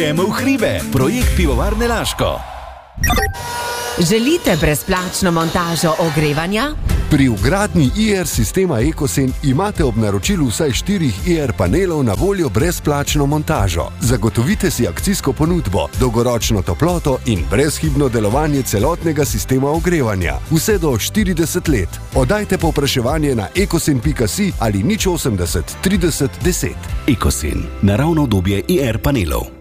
Gremo v hribe, projekt Pivovarne Laško. Želite brezplačno montažo ogrevanja? Pri vgradnji IR sistema Ekosen imate ob naročilu vsaj 4 IR panelov na voljo brezplačno montažo. Zagotovite si akcijsko ponudbo, dolgoročno toploto in brezhibno delovanje celotnega sistema ogrevanja. Vse do 40 let. Oddajte povpraševanje na ekosen.si ali 080 30 10. Ekosen, naravno obdobje IR panelov.